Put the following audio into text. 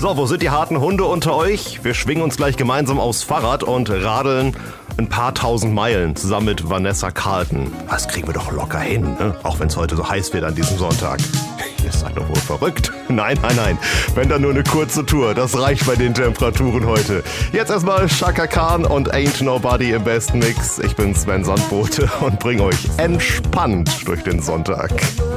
So, wo sind die harten Hunde unter euch? Wir schwingen uns gleich gemeinsam aufs Fahrrad und radeln ein paar tausend Meilen zusammen mit Vanessa Carlton. Das kriegen wir doch locker hin, ne? Auch wenn es heute so heiß wird an diesem Sonntag. Ihr seid doch wohl verrückt. Nein. Wenn dann nur eine kurze Tour, das reicht bei den Temperaturen heute. Jetzt erstmal Chaka Khan und Ain't Nobody im besten Mix. Ich bin Sven Sandbote und bringe euch entspannt durch den Sonntag.